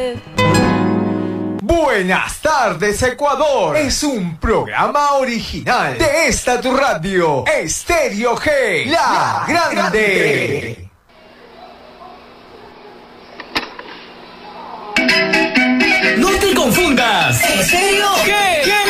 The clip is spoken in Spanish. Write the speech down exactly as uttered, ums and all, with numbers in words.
Buenas tardes, Ecuador. Es un programa original de esta tu radio, Estéreo G, la grande. No te confundas. ¿En serio? ¿Qué? ¿Qué?